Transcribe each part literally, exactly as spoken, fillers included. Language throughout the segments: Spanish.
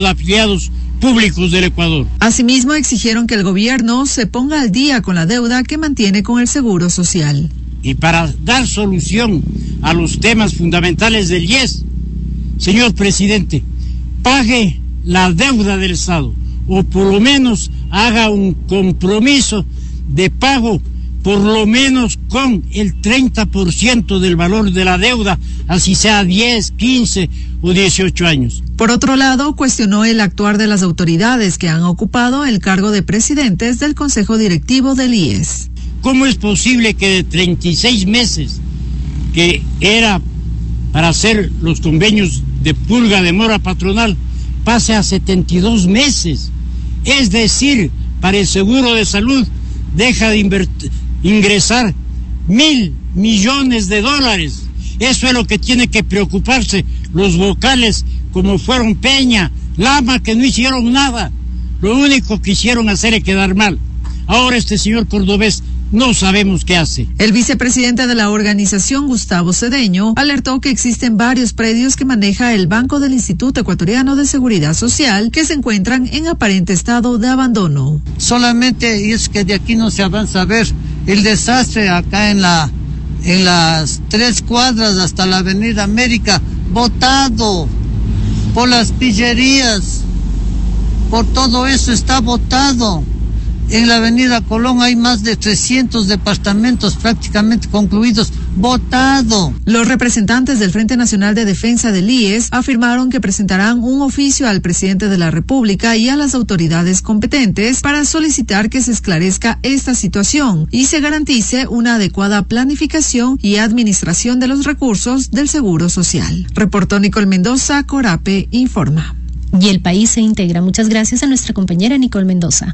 afiliados públicos del Ecuador. Asimismo, exigieron que el gobierno se ponga al día con la deuda que mantiene con el Seguro Social. Y para dar solución a los temas fundamentales del I E S, señor presidente, pague la deuda del Estado, o por lo menos haga un compromiso de pago por lo menos con el treinta por ciento del valor de la deuda, así sea diez, quince o dieciocho años. Por otro lado, cuestionó el actuar de las autoridades que han ocupado el cargo de presidentes del Consejo Directivo del I E S. ¿Cómo es posible que de treinta y seis meses, que era para hacer los convenios de purga de mora patronal, pase a setenta y dos meses? Es decir, para el seguro de salud deja de invertir, ingresar mil millones de dólares. Eso es lo que tiene que preocuparse los vocales como fueron Peña, Lama, que no hicieron nada. Lo único que hicieron hacer es quedar mal. Ahora este señor cordobés no sabemos qué hace. El vicepresidente de la organización, Gustavo Cedeño, alertó que existen varios predios que maneja el Banco del Instituto Ecuatoriano de Seguridad Social que se encuentran en aparente estado de abandono. Solamente, y es que de aquí no se avanza a ver el desastre acá en la en las tres cuadras hasta la Avenida América, botado por las pillerías, por todo eso está botado. En la Avenida Colón hay más de trescientos departamentos prácticamente concluidos, botado. Los representantes del Frente Nacional de Defensa del I E S afirmaron que presentarán un oficio al presidente de la República y a las autoridades competentes para solicitar que se esclarezca esta situación y se garantice una adecuada planificación y administración de los recursos del Seguro Social. Reportó Nicole Mendoza, Corape Informa. Y el país se integra. Muchas gracias a nuestra compañera Nicole Mendoza.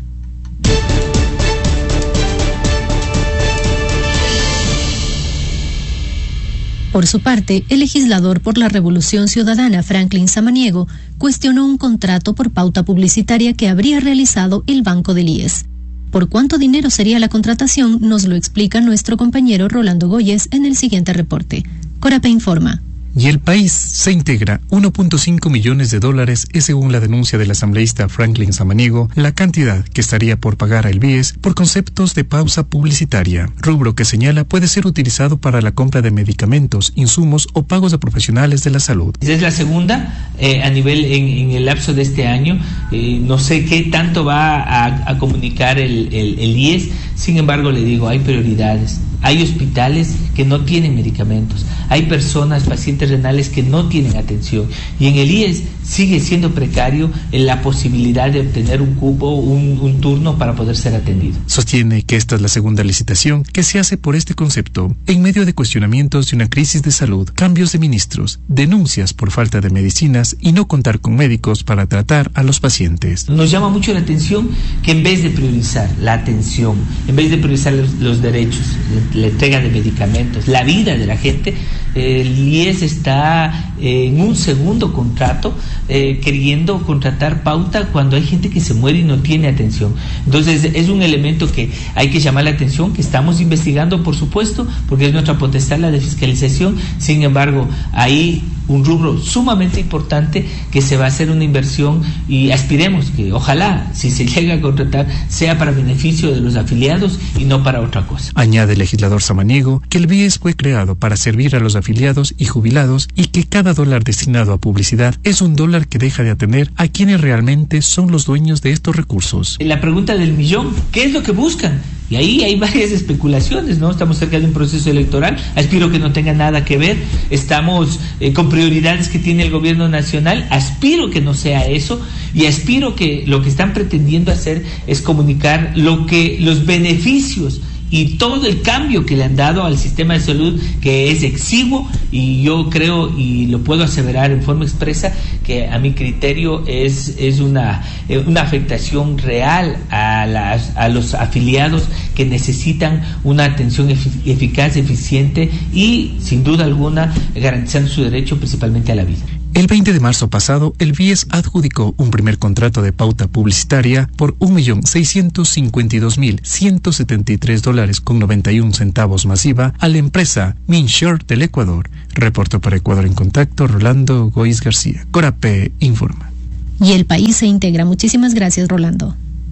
Por su parte, el legislador por la Revolución Ciudadana, Franklin Samaniego, cuestionó un contrato por pauta publicitaria que habría realizado el Banco del I E S. ¿Por cuánto dinero sería la contratación? Nos lo explica nuestro compañero Rolando Goyes en el siguiente reporte. Corape informa. Y el país se integra. uno punto cinco millones de dólares es, según la denuncia del asambleísta Franklin Samaniego, la cantidad que estaría por pagar al B I E S por conceptos de pausa publicitaria, rubro que señala puede ser utilizado para la compra de medicamentos, insumos o pagos a profesionales de la salud. Es la segunda eh, a nivel en, en el lapso de este año. Eh, no sé qué tanto va a, a comunicar el, el, el I E S, sin embargo le digo, hay prioridades. Hay hospitales que no tienen medicamentos, hay personas, pacientes renales que no tienen atención, y en el I E S sigue siendo precario la posibilidad de obtener un cupo, un, un turno para poder ser atendido. Sostiene que esta es la segunda licitación que se hace por este concepto, en medio de cuestionamientos de una crisis de salud, cambios de ministros, denuncias por falta de medicinas y no contar con médicos para tratar a los pacientes. Nos llama mucho la atención que en vez de priorizar la atención, en vez de priorizar los, los derechos, la entrega de medicamentos, la vida de la gente, el I E S está eh, en un segundo contrato eh, queriendo contratar pauta cuando hay gente que se muere y no tiene atención. Entonces es un elemento que hay que llamar la atención, que estamos investigando, por supuesto, porque es nuestra potestad la de fiscalización. Sin embargo, hay un rubro sumamente importante que se va a hacer una inversión y aspiremos que ojalá, si se llega a contratar, sea para beneficio de los afiliados y no para otra cosa. Añade el legislador Samaniego que el B I E S fue creado para servir a los afiliados y jubilados y que cada dólar destinado a publicidad es un dólar que deja de atender a quienes realmente son los dueños de estos recursos. La pregunta del millón, ¿qué es lo que buscan? Y ahí hay varias especulaciones, ¿no? Estamos cerca de un proceso electoral, aspiro que no tenga nada que ver, estamos eh, con prioridades que tiene el gobierno nacional, aspiro que no sea eso, y aspiro que lo que están pretendiendo hacer es comunicar lo que los beneficios y todo el cambio que le han dado al sistema de salud, que es exiguo, y yo creo y lo puedo aseverar en forma expresa que a mi criterio es es una eh, una afectación real a las a los afiliados que necesitan una atención efic- eficaz, eficiente y sin duda alguna garantizando su derecho principalmente a la vida. El veinte de marzo pasado, el B I E S adjudicó un primer contrato de pauta publicitaria por un millón seiscientos cincuenta y dos mil ciento setenta y tres dólares con noventa y un centavos masiva a la empresa Minsure del Ecuador. Reportó para Ecuador en Contacto Rolando Goiz García. Corape informa. Y el país se integra. Muchísimas gracias, Rolando.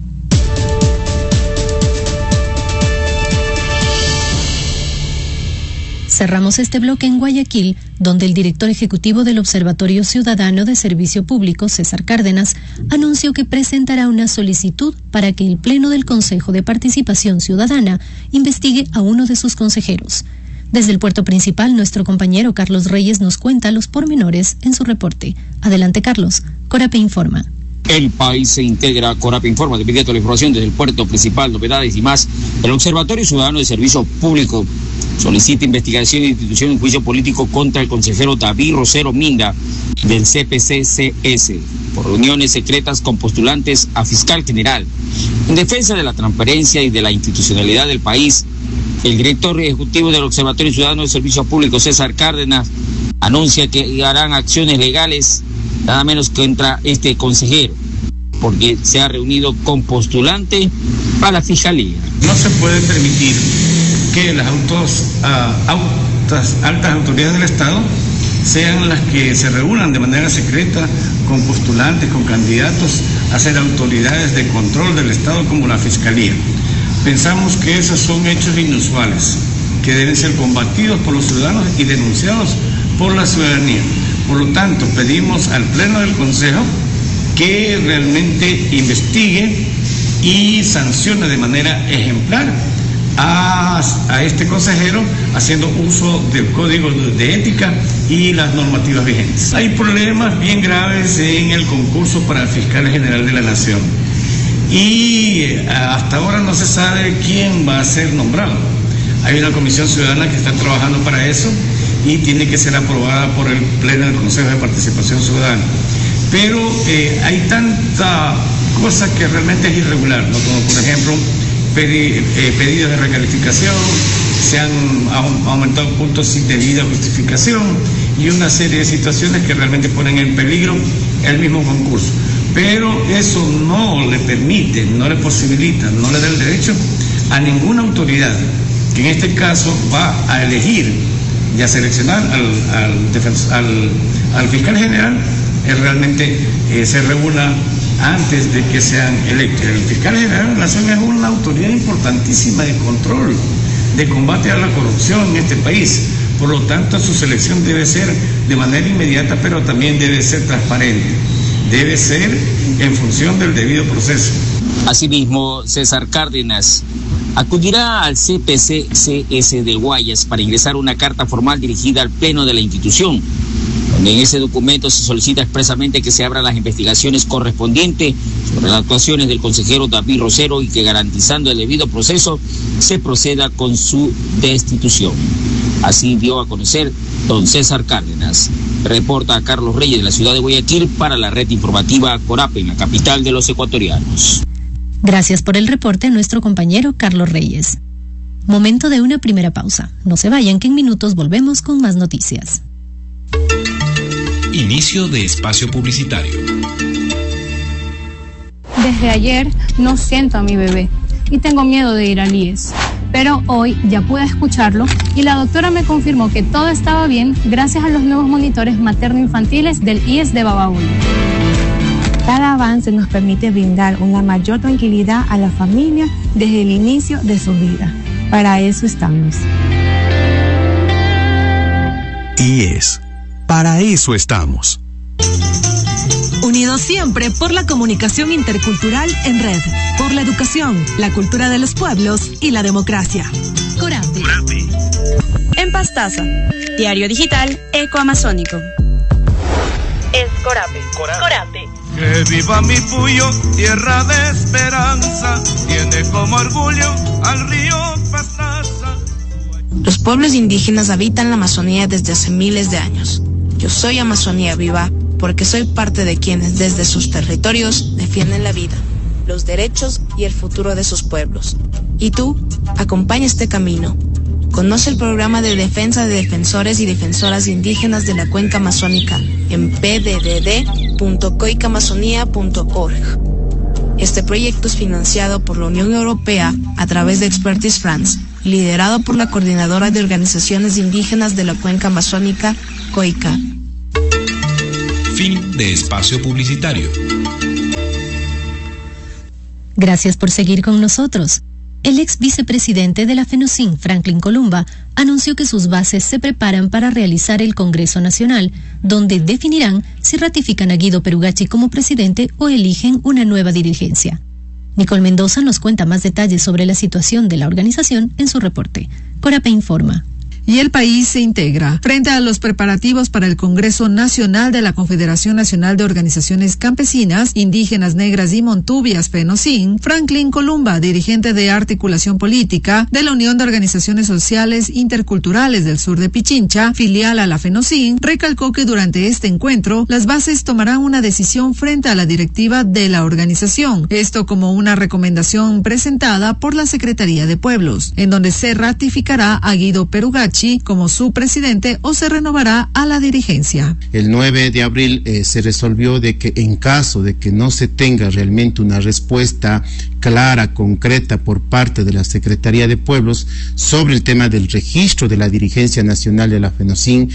Cerramos este bloque en Guayaquil, donde el director ejecutivo del Observatorio Ciudadano de Servicio Público, César Cárdenas, anunció que presentará una solicitud para que el Pleno del Consejo de Participación Ciudadana investigue a uno de sus consejeros. Desde el puerto principal, nuestro compañero Carlos Reyes nos cuenta los pormenores en su reporte. Adelante, Carlos. Corape informa. El país se integra. Corape informa de inmediato la información desde el puerto principal, novedades y más. El Observatorio Ciudadano de Servicio Público solicita investigación e institución en juicio político contra el consejero David Rosero Minda del C P C C S por reuniones secretas con postulantes a fiscal general. En defensa de la transparencia y de la institucionalidad del país, el director ejecutivo del Observatorio Ciudadano de Servicio Público, César Cárdenas, anuncia que harán acciones legales nada menos que contra este consejero, porque se ha reunido con postulante a la fiscalía. No se puede permitir que las autos, uh, autas, altas autoridades del Estado sean las que se reúnan de manera secreta con postulantes, con candidatos a ser autoridades de control del Estado como la Fiscalía. Pensamos que esos son hechos inusuales, que deben ser combatidos por los ciudadanos y denunciados por la ciudadanía. Por lo tanto, pedimos al Pleno del Consejo que realmente investigue y sancione de manera ejemplar a, a este consejero haciendo uso del Código de Ética y las normativas vigentes. Hay problemas bien graves en el concurso para el Fiscal General de la Nación y hasta ahora no se sabe quién va a ser nombrado. Hay una comisión ciudadana que está trabajando para eso y tiene que ser aprobada por el Pleno del Consejo de Participación Ciudadana. Pero eh, hay tanta cosa que realmente es irregular, ¿no? Como por ejemplo pedi, eh, pedidos de recalificación, se han aumentado puntos sin debida justificación y una serie de situaciones que realmente ponen en peligro el mismo concurso. Pero eso no le permite, no le posibilita, no le da el derecho a ninguna autoridad que en este caso va a elegir y a seleccionar al, al, defens- al, al fiscal general, eh, realmente eh, se reúna antes de que sean electos. El fiscal general de la Nación es una autoridad importantísima de control, de combate a la corrupción en este país. Por lo tanto, su selección debe ser de manera inmediata, pero también debe ser transparente. Debe ser en función del debido proceso. Asimismo, César Cárdenas acudirá al C P C C S de Guayas para ingresar una carta formal dirigida al Pleno de la institución, donde en ese documento se solicita expresamente que se abran las investigaciones correspondientes sobre las actuaciones del consejero David Rosero y que, garantizando el debido proceso, se proceda con su destitución. Así dio a conocer don César Cárdenas. Reporta a Carlos Reyes de la ciudad de Guayaquil para la red informativa Corape, en la capital de los ecuatorianos. Gracias por el reporte a nuestro compañero Carlos Reyes. Momento de una primera pausa. No se vayan, que en minutos volvemos con más noticias. Inicio de espacio publicitario. Desde ayer no siento a mi bebé y tengo miedo de ir al I E S. Pero hoy ya pude escucharlo y la doctora me confirmó que todo estaba bien gracias a los nuevos monitores materno-infantiles del I E S de Babahoyo. Cada avance nos permite brindar una mayor tranquilidad a la familia desde el inicio de su vida. Para eso estamos. I E S. Para eso estamos. Unidos siempre por la comunicación intercultural en red, por la educación, la cultura de los pueblos y la democracia. Corape. En Pastaza, diario digital ecoamazónico. Es Corape. Corape. Corape. Que viva mi Puyo, tierra de esperanza, tiene como orgullo al río Pastaza. Los pueblos indígenas habitan la Amazonía desde hace miles de años. Yo soy Amazonía Viva porque soy parte de quienes desde sus territorios defienden la vida, los derechos y el futuro de sus pueblos. Y tú, acompaña este camino. Conoce el programa de defensa de defensores y defensoras indígenas de la cuenca amazónica en p d d d punto coica amazonía punto org. Este proyecto es financiado por la Unión Europea a través de Expertise France, liderado por la Coordinadora de Organizaciones Indígenas de la Cuenca Amazónica, COICA. Fin de espacio publicitario. Gracias por seguir con nosotros. El ex vicepresidente de la FENOCIN, Franklin Columba, anunció que sus bases se preparan para realizar el Congreso Nacional, donde definirán si ratifican a Guido Perugacci como presidente o eligen una nueva dirigencia. Nicole Mendoza nos cuenta más detalles sobre la situación de la organización en su reporte. Corape informa. Y el país se integra. Frente a los preparativos para el Congreso Nacional de la Confederación Nacional de Organizaciones Campesinas, Indígenas, Negras y Montubias, FENOCIN, Franklin Columba, dirigente de articulación política de la Unión de Organizaciones Sociales Interculturales del Sur de Pichincha, filial a la FENOCIN, recalcó que durante este encuentro las bases tomarán una decisión frente a la directiva de la organización, esto como una recomendación presentada por la Secretaría de Pueblos, en donde se ratificará a Guido Perugacci como su presidente o se renovará a la dirigencia. El nueve de abril eh, se resolvió de que en caso de que no se tenga realmente una respuesta clara, concreta por parte de la Secretaría de Pueblos sobre el tema del registro de la dirigencia nacional de la FENOCIN,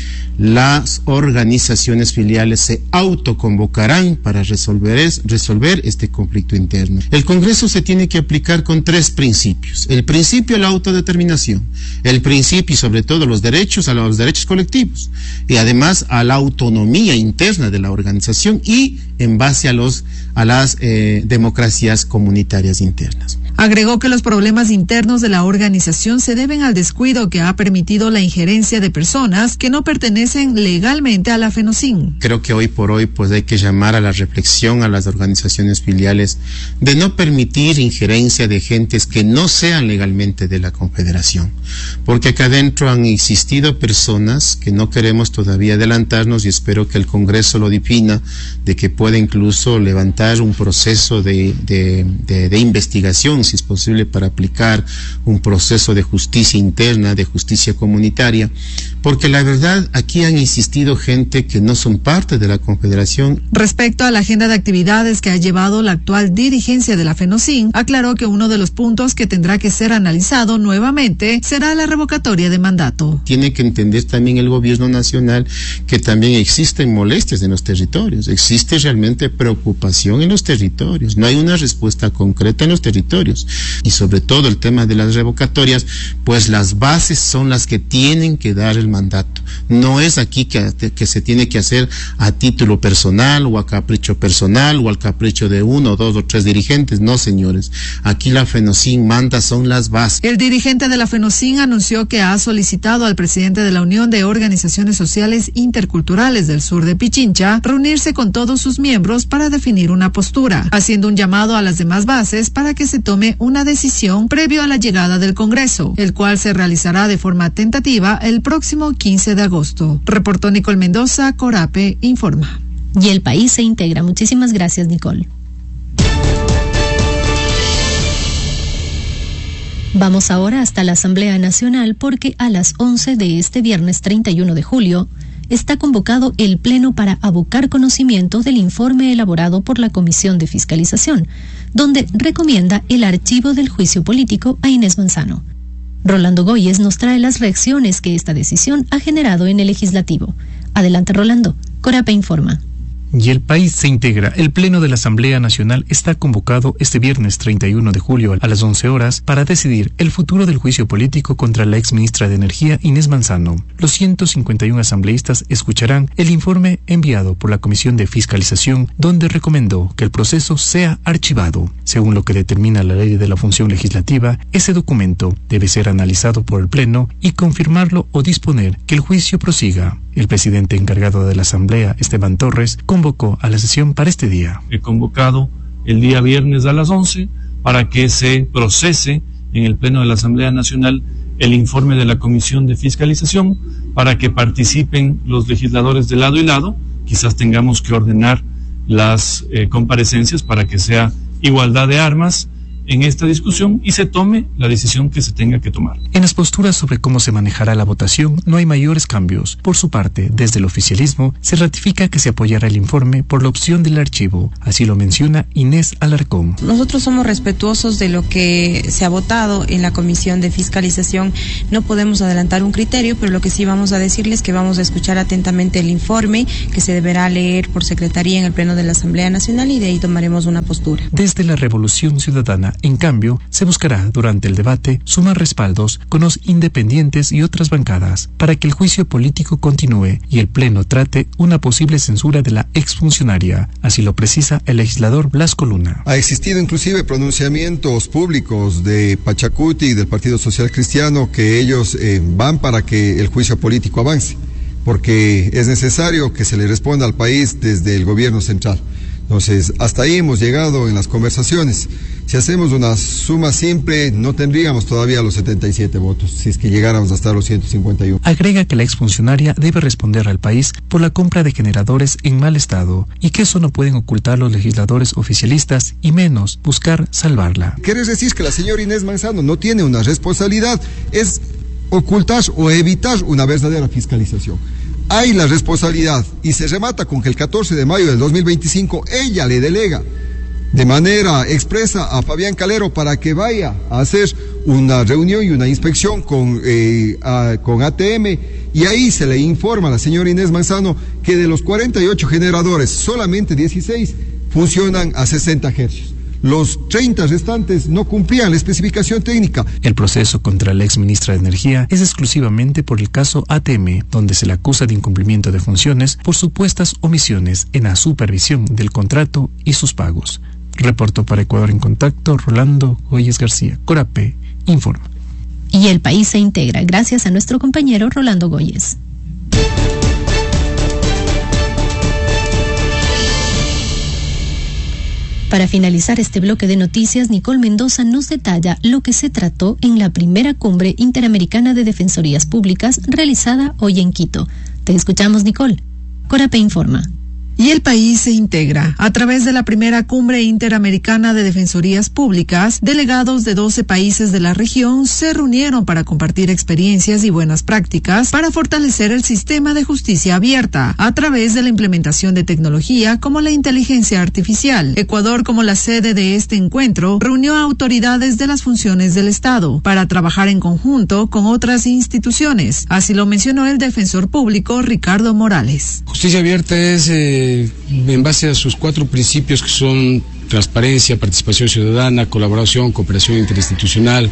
las organizaciones filiales se autoconvocarán para resolver, es, resolver este conflicto interno. El Congreso se tiene que aplicar con tres principios. El principio de la autodeterminación, el principio y sobre todo los derechos a los derechos colectivos y además a la autonomía interna de la organización y en base a los a las eh, democracias comunitarias internas. Agregó que los problemas internos de la organización se deben al descuido que ha permitido la injerencia de personas que no pertenecen legalmente a la FENOCIN. Creo que hoy por hoy pues hay que llamar a la reflexión a las organizaciones filiales de no permitir injerencia de gentes que no sean legalmente de la Confederación, porque acá adentro han existido personas que no queremos todavía adelantarnos y espero que el Congreso lo defina, de que pueda incluso levantar un proceso de, de, de, de investigación, si es posible, para aplicar un proceso de justicia interna, de justicia comunitaria, porque la verdad aquí han existido gente que no son parte de la Confederación. Respecto a la agenda de actividades que ha llevado la actual dirigencia de la FENOCIN, aclaró que uno de los puntos que tendrá que ser analizado nuevamente será la revocatoria de mandato. Tiene que entender también el gobierno nacional que también existen molestias en los territorios, existe realmente preocupación en los territorios, no hay una respuesta concreta en los territorios y sobre todo el tema de las revocatorias, pues las bases son las que tienen que dar el mandato, no es aquí que, que se tiene que hacer a título personal o a capricho personal o al capricho de uno, dos o tres dirigentes, no señores, aquí la FENOCIN manda, son las bases. El dirigente de la FENOCIN anunció que ha solicitado al presidente de la Unión de Organizaciones Sociales Interculturales del Sur de Pichincha reunirse con todos sus miembros para definir una postura, haciendo un llamado a las demás bases para que se tome una decisión previo a la llegada del Congreso, el cual se realizará de forma tentativa el próximo quince de agosto. Reportó Nicole Mendoza, Corape informa. Y el país se integra. Muchísimas gracias, Nicole. Vamos ahora hasta la Asamblea Nacional porque a las once de este viernes treinta y uno de julio está convocado el Pleno para abocar conocimiento del informe elaborado por la Comisión de Fiscalización, donde recomienda el archivo del juicio político a Inés Manzano. Rolando Goyes nos trae las reacciones que esta decisión ha generado en el Legislativo. Adelante, Rolando. Corape informa. Y el país se integra. El Pleno de la Asamblea Nacional está convocado este viernes treinta y uno de julio a las once horas para decidir el futuro del juicio político contra la exministra de Energía Inés Manzano. Los ciento cincuenta y uno asambleístas escucharán el informe enviado por la Comisión de Fiscalización, donde recomendó que el proceso sea archivado. Según lo que determina la Ley de la Función Legislativa, ese documento debe ser analizado por el Pleno y confirmarlo o disponer que el juicio prosiga. El presidente encargado de la Asamblea, Esteban Torres, convocó a la sesión para este día. He convocado el día viernes a las once para que se procese en el Pleno de la Asamblea Nacional el informe de la Comisión de Fiscalización para que participen los legisladores de lado y lado. Quizás tengamos que ordenar las eh, comparecencias para que sea igualdad de armas en esta discusión y se tome la decisión que se tenga que tomar. En las posturas sobre cómo se manejará la votación no hay mayores cambios. Por su parte, desde el oficialismo se ratifica que se apoyará el informe por la opción del archivo. Así lo menciona Inés Alarcón. Nosotros somos respetuosos de lo que se ha votado en la Comisión de Fiscalización. No podemos adelantar un criterio, pero lo que sí vamos a decirles es que vamos a escuchar atentamente el informe que se deberá leer por Secretaría en el Pleno de la Asamblea Nacional y de ahí tomaremos una postura. Desde la Revolución Ciudadana, en cambio, se buscará durante el debate sumar respaldos con los independientes y otras bancadas para que el juicio político continúe y el Pleno trate una posible censura de la exfuncionaria. Así lo precisa el legislador Blasco Luna. Ha existido inclusive pronunciamientos públicos de Pachacuti y del Partido Social Cristiano que ellos eh, van para que el juicio político avance, porque es necesario que se le responda al país desde el gobierno central. Entonces, hasta ahí hemos llegado en las conversaciones. Si hacemos una suma simple, no tendríamos todavía los setenta y siete votos, si es que llegáramos hasta los ciento cincuenta y uno. Agrega que la exfuncionaria debe responder al país por la compra de generadores en mal estado y que eso no pueden ocultar los legisladores oficialistas y menos buscar salvarla. ¿Quieres decir que la señora Inés Manzano no tiene una responsabilidad? Es ocultar o evitar una verdadera fiscalización. Hay la responsabilidad y se remata con que el catorce de mayo del dos mil veinticinco ella le delega de manera expresa a Fabián Calero para que vaya a hacer una reunión y una inspección con, eh, a, con A T M y ahí se le informa a la señora Inés Manzano que de los cuarenta y ocho generadores solamente dieciséis funcionan a sesenta hercios. Los treinta restantes no cumplían la especificación técnica. El proceso contra la ex ministra de Energía es exclusivamente por el caso A T M, donde se le acusa de incumplimiento de funciones por supuestas omisiones en la supervisión del contrato y sus pagos. Reportó para Ecuador en Contacto Rolando Goyes García. Corape informa. Y el país se integra gracias a nuestro compañero Rolando Goyes. Para finalizar este bloque de noticias, Nicole Mendoza nos detalla lo que se trató en la primera cumbre interamericana de defensorías públicas realizada hoy en Quito. Te escuchamos, Nicole. Corape informa. Y el país se integra. A través de la primera cumbre interamericana de defensorías públicas, delegados de doce países de la región se reunieron para compartir experiencias y buenas prácticas para fortalecer el sistema de justicia abierta a través de la implementación de tecnología como la inteligencia artificial. Ecuador, como la sede de este encuentro, reunió a autoridades de las funciones del Estado para trabajar en conjunto con otras instituciones. Así lo mencionó el defensor público Ricardo Morales. Justicia abierta es eh... en base a sus cuatro principios que son transparencia, participación ciudadana, colaboración, cooperación interinstitucional.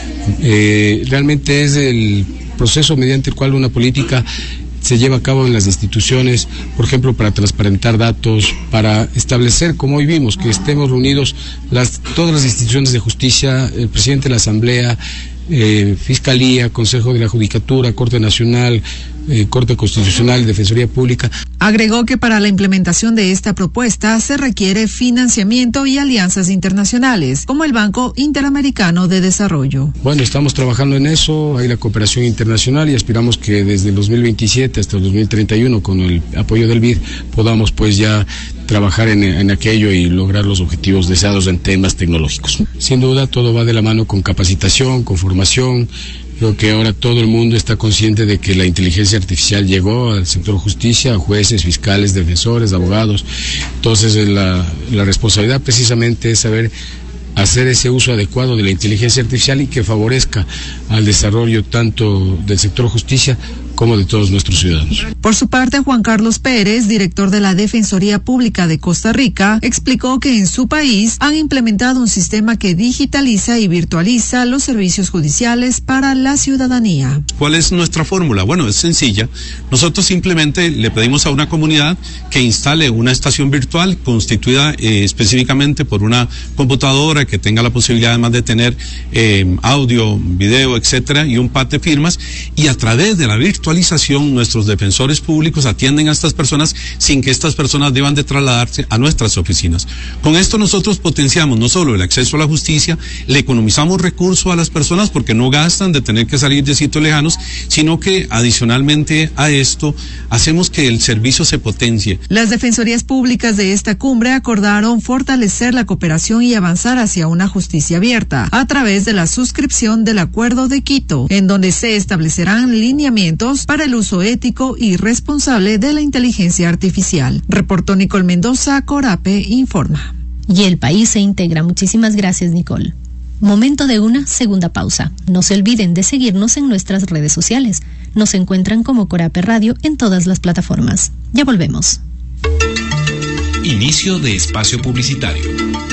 Eh, realmente es el proceso mediante el cual una política se lleva a cabo en las instituciones, por ejemplo, para transparentar datos, para establecer, como hoy vimos, que estemos reunidos las, todas las instituciones de justicia, el presidente de la Asamblea, eh, Fiscalía, Consejo de la Judicatura, Corte Nacional, Eh, Corte Constitucional, Defensoría Pública. Agregó que para la implementación de esta propuesta se requiere financiamiento y alianzas internacionales, como el Banco Interamericano de Desarrollo. Bueno, estamos trabajando en eso, hay la cooperación internacional y aspiramos que desde el dos mil veintisiete hasta el dos mil treinta y uno, con el apoyo del B I D, podamos pues ya trabajar en, en aquello y lograr los objetivos deseados en temas tecnológicos. Sin duda, todo va de la mano con capacitación, con formación. Creo que ahora todo el mundo está consciente de que la inteligencia artificial llegó al sector justicia, a jueces, fiscales, defensores, abogados. Entonces la, la responsabilidad precisamente es saber hacer ese uso adecuado de la inteligencia artificial y que favorezca al desarrollo tanto del sector justicia como de todos nuestros ciudadanos. Por su parte, Juan Carlos Pérez, director de la Defensoría Pública de Costa Rica, explicó que en su país han implementado un sistema que digitaliza y virtualiza los servicios judiciales para la ciudadanía. ¿Cuál es nuestra fórmula? Bueno, es sencilla. Nosotros simplemente le pedimos a una comunidad que instale una estación virtual constituida eh, específicamente por una computadora que tenga la posibilidad además de tener eh, audio, video, etcétera, y un pad de firmas, y a través de la virtualidad virtualización, nuestros defensores públicos atienden a estas personas sin que estas personas deban de trasladarse a nuestras oficinas. Con esto nosotros potenciamos no solo el acceso a la justicia, le economizamos recursos a las personas porque no gastan de tener que salir de sitios lejanos, sino que adicionalmente a esto hacemos que el servicio se potencie. Las defensorías públicas de esta cumbre acordaron fortalecer la cooperación y avanzar hacia una justicia abierta a través de la suscripción del Acuerdo de Quito, en donde se establecerán lineamientos para el uso ético y responsable de la inteligencia artificial. Reportó Nicole Mendoza, Corape informa. Y el país se integra. Muchísimas gracias, Nicole. Momento de una segunda pausa. No se olviden de seguirnos en nuestras redes sociales. Nos encuentran como Corape Radio en todas las plataformas. Ya volvemos. Inicio de espacio publicitario.